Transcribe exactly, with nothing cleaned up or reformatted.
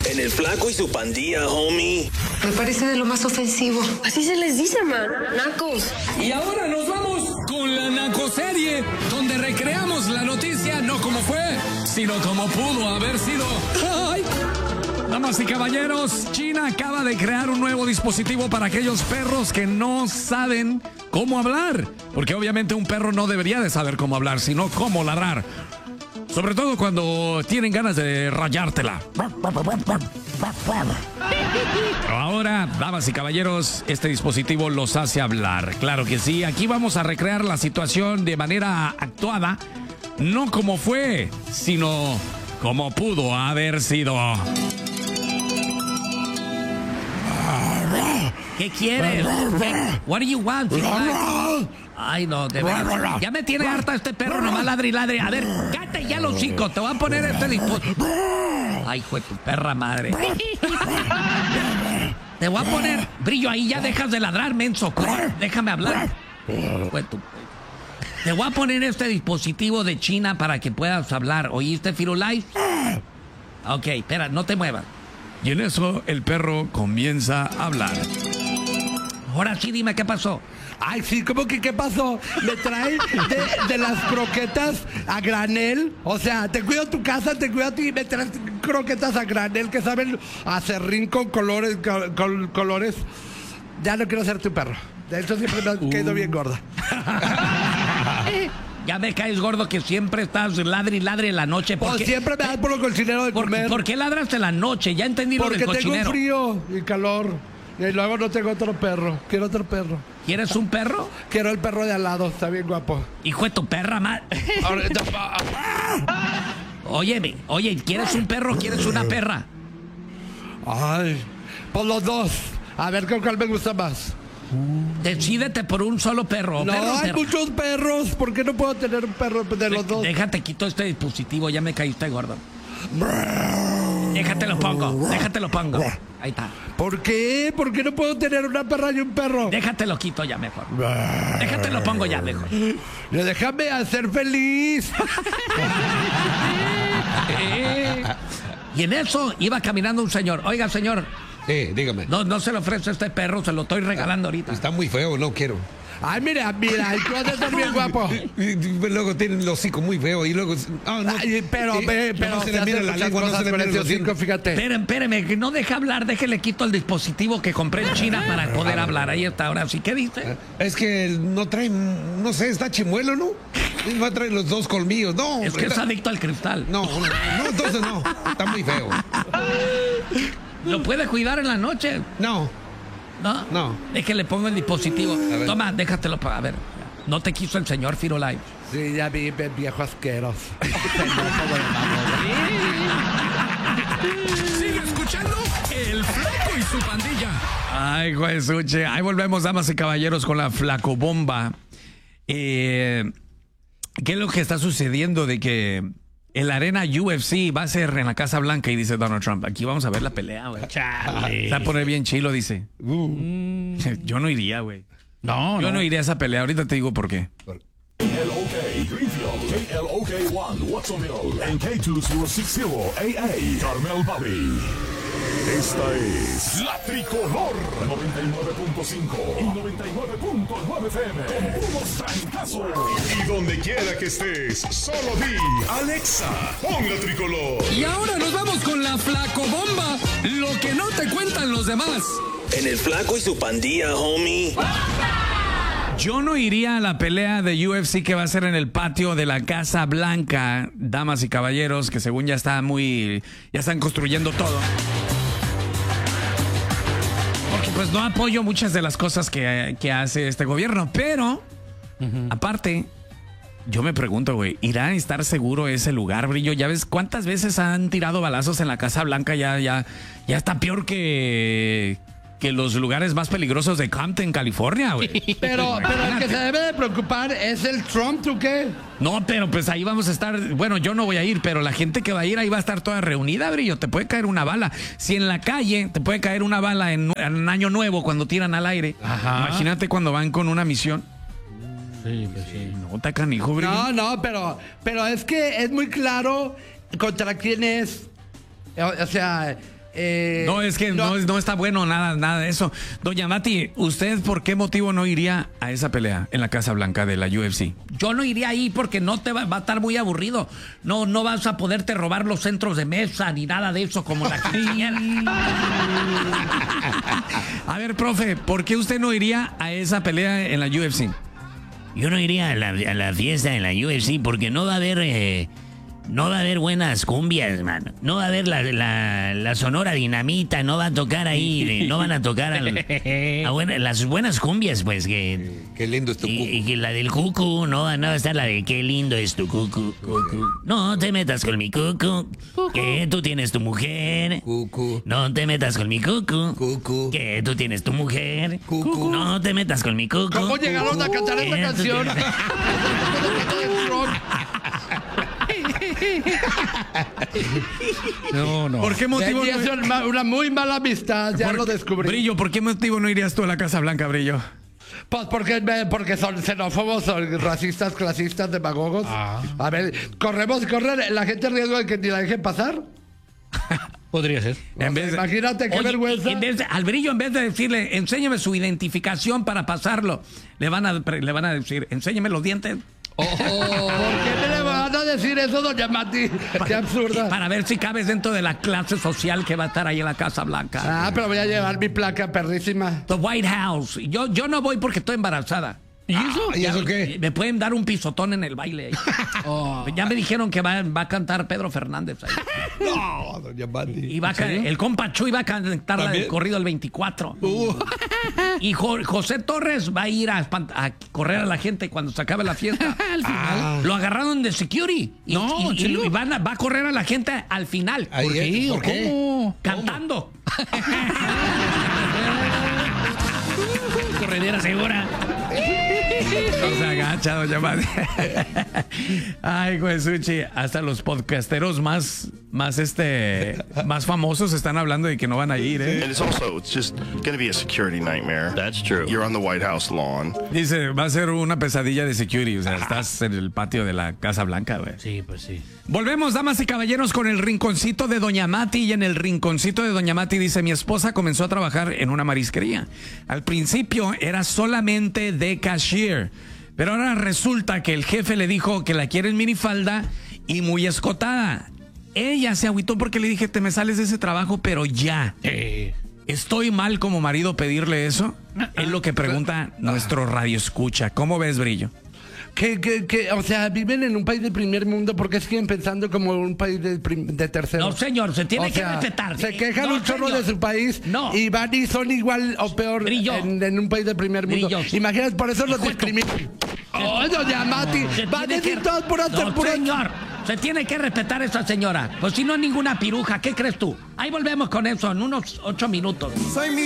En el Flaco y su Pandilla, homie. Me parece de lo más ofensivo. Así se les dice, man. Nacos. Y ahora nos vamos con la Nacoserie, donde recreamos la noticia no como fue, sino como pudo haber sido. ¡Ay! Damas y caballeros, China acaba de crear un nuevo dispositivo para aquellos perros que no saben cómo hablar. Porque obviamente un perro no debería de saber cómo hablar, sino cómo ladrar. Sobre todo cuando tienen ganas de rayártela. Pero ahora, damas y caballeros, este dispositivo los hace hablar. Claro que sí, aquí vamos a recrear la situación de manera actuada. No como fue, sino como pudo haber sido. ¿Qué quieres? ¿Qué? What do you want? Ay, no, de verdad. Ya me tiene harta este perro, nomás ladre y ladre. A ver, cállate ya los chicos, te voy a poner este dispositivo. Ay, hijo de tu perra madre. Te voy a poner brillo ahí, ya dejas de ladrar, menso. Déjame hablar. Hijo de tu... Te voy a poner este dispositivo de China para que puedas hablar. ¿Oíste, Firulais? Ok, espera, no te muevas. Y en eso el perro comienza a hablar. Ahora sí, dime qué pasó. Ay, sí, ¿cómo que qué pasó? Me trae de, de las croquetas a granel. O sea, te cuido tu casa, te cuido a ti y me traes croquetas a granel que saben a serrín con colores, con colores. Ya no quiero ser tu perro. De hecho, siempre me ha uh. caído bien gorda. Ya me caes gordo que siempre estás ladre y ladre en la noche. Pues siempre me das por lo cochinero de ¿Por, comer. ¿Por qué ladras en la noche? Ya entendí lo del cochinero. Porque tengo frío y calor. Y luego no tengo otro perro. Quiero otro perro. ¿Quieres un perro? Quiero el perro de al lado. Está bien guapo. Hijo de tu perra, madre. Oye, oye, ¿quieres un perro o quieres una perra? Ay, pues los dos. A ver con cuál me gusta más. Decídete por un solo perro. No, perro, hay perro. muchos perros. ¿Por qué no puedo tener un perro de los dos? Déjate, quito este dispositivo. Ya me caíste gordo. Déjate lo pongo. Déjate lo pongo. Ahí está. ¿Por qué? ¿Por qué no puedo tener una perra y un perro? Déjate lo quito ya mejor. Déjate lo pongo ya mejor. Déjame hacer feliz. Y en eso iba caminando un señor. Oiga, señor. Sí, dígame. No, no se le ofrece a este perro, se lo estoy regalando ahorita. Está muy feo, no quiero. Ay, mira, mira, y tú has de ser bien guapo. Luego tiene el hocico muy feo y luego... Oh, no. Ay, pero, eh, pero, pero... No se le mira la lengua, no se le mira el hocico, fíjate. Espéreme, espéreme, que no deja hablar, déjele quito el dispositivo que compré en China para poder hablar. Ahí está, ahora sí, ¿qué dice? Es que no trae, no sé, está chimuelo, ¿no? Va a traer los dos colmillos, no. Es que está... es adicto al cristal. No, no, no, entonces no, está muy feo. ¿Lo puede cuidar en la noche? No. ¿No? No. Es que le pongo el dispositivo. Toma, déjatelo para... A ver, no te quiso el señor Firulais. Sí, ya vi, viejo asqueroso. Sigue escuchando El Flaco y su Pandilla. Ay, juez Uche. Ahí volvemos, damas y caballeros, con la flacobomba. Eh, ¿Qué es lo que está sucediendo de que en la arena U F C va a ser en la Casa Blanca? Y dice Donald Trump, aquí vamos a ver la pelea, güey. Se va a poner bien chilo, dice. Uh. Yo no iría, güey. No, Yo no. no iría a esa pelea. Ahorita te digo por qué. K L O K Greenfield, K L O K uno Watsonville, en K dos cero seis cero A A Carmel Valley. Esta es La Tricolor noventa y nueve punto cinco y noventa y nueve punto nueve F M con puros trancazos. Y donde quiera que estés, solo di Alexa, pon La Tricolor. Y ahora nos vamos con la flacobomba, lo que no te cuentan los demás. En el Flaco y su Pandilla, homie. Yo no iría a la pelea de U F C que va a ser en el patio de la Casa Blanca, damas y caballeros, que según ya está muy... ya están construyendo todo. Porque pues no apoyo muchas de las cosas que, que hace este gobierno, pero uh-huh. aparte, yo me pregunto, güey, ¿irá a estar seguro ese lugar, Brillo? Ya ves cuántas veces han tirado balazos en la Casa Blanca, ya, ya, ya está peor que... que los lugares más peligrosos de Compton, California, güey. Pero, pero el que se debe de preocupar es el Trump, ¿tú qué? No, pero pues ahí vamos a estar, bueno, yo no voy a ir, pero la gente que va a ir ahí va a estar toda reunida, Brillo. Te puede caer una bala. Si en la calle te puede caer una bala en, en Año Nuevo cuando tiran al aire. Ajá. Imagínate cuando van con una misión. Sí, pues sí. No, está canijo, Brillo. No, no, pero, pero es que es muy claro contra quién es. O, o sea... Eh, No, es que no. No, no está bueno nada, nada de eso. Doña Mati, ¿usted por qué motivo no iría a esa pelea en la Casa Blanca de la U F C? Yo no iría ahí porque no te va, va a estar muy aburrido. No, no vas a poderte robar los centros de mesa ni nada de eso como la quiniela. A ver, profe, ¿por qué usted no iría a esa pelea en la U F C? Yo no iría a la, a la fiesta en la U F C porque no va a haber... Eh, no va a haber buenas cumbias, mano. No va a haber la, la, la Sonora Dinamita, no va a tocar ahí, no van a tocar al, a buena, las buenas cumbias, pues, que... Qué lindo es tu y, cucu. y que la del cucu, no, no va a estar la de qué lindo es tu cucu. Cucu. No te metas con mi cucu, que tú tienes tu mujer. Cucu. No te metas con mi cucu, Cucu. que tú tienes tu mujer. Cucu. No te metas con mi cucu. ¿Cómo llegaron a cantar esta que tú canción? tienes- No, no. ¿Por qué motivo Tenías no... una, una muy mala amistad, ya por- lo descubrí. Brillo, ¿por qué motivo no irías tú a la Casa Blanca, Brillo? Pues porque, porque son xenófobos, son racistas, clasistas, demagogos. A ver, corremos, corre la gente riesgo de que ni la dejen pasar. Podría ser. En vez de- Imagínate qué Oye, vergüenza. en vez de- al Brillo, en vez de decirle, enséñame su identificación para pasarlo, le van a, le van a decir, enséñame los dientes. ¿Por qué me le van a decir eso, doña Mati? Qué absurda. Para ver si cabes dentro de la clase social que va a estar ahí en la Casa Blanca. Ah, pero voy a llevar mi placa perrísima. The White House. Yo, yo no voy porque estoy embarazada. ¿Y eso? ¿Y eso qué? Me pueden dar un pisotón en el baile ahí. Ya me dijeron que va, va a cantar Pedro Fernández ahí. No, doña Mati. Y va a ca- el compa Chuy va a cantar la del ¿También? corrido el veinticuatro. Y Jo- José Torres va a ir a, espant- a correr a la gente cuando se acabe la fiesta. Al final. Lo agarraron de security. Y, No, y- y- chido. y van a- va a correr a la gente al final. Ahí ¿Por es, qué? ¿por ¿O qué? cómo? Cantando. Corredera segura. No se agacha, doña Mati. Ay, Juesuchi, hasta los podcasteros más, más, este, más famosos están hablando de que no van a ir, ¿eh? And it's also, it's just going to be a security nightmare. That's true. You're on the White House lawn. Dice, va a ser una pesadilla de security. O sea, estás en el patio de la Casa Blanca, güey. Sí, pues sí. Volvemos, damas y caballeros, con el rinconcito de Doña Mati. Y en el rinconcito de Doña Mati dice, mi esposa comenzó a trabajar en una marisquería. Al principio era solamente de cashier, pero ahora resulta que el jefe le dijo que la quiere en minifalda y muy escotada. Ella se agüitó porque le dije, te me sales de ese trabajo, pero ya. Eh, ¿Estoy mal como marido pedirle eso? Es lo que pregunta nuestro radio escucha. ¿Cómo ves, Brillo? Que, que, que, o sea, viven en un país de primer mundo porque siguen pensando como un país de, prim- de tercero. No, señor, se tiene O que sea, respetar. Se quejan No, un chorro señor. de su país No. y van y son igual o peor Brillo. en, en un país de primer mundo. Brillo. Imagínate, por eso los Hijo de tu- discriminan. ¡Oh, doña Mati! Se ¡Van a tiene decir que- todos puras No, puras- señor, se tiene que respetar a esa señora. Pues si no, ninguna piruja. ¿Qué crees tú? Ahí volvemos con eso en unos ocho minutos.